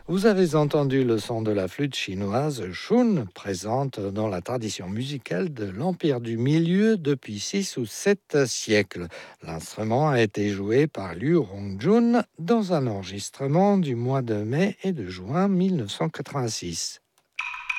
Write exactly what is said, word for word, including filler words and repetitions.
Vous avez entendu le son de la flûte chinoise Shun, présente dans la tradition musicale de l'Empire du Milieu depuis six ou sept siècles. L'instrument a été joué par Liu Rongjun dans un enregistrement du mois de mai et de juin mille neuf cent quatre-vingt-six.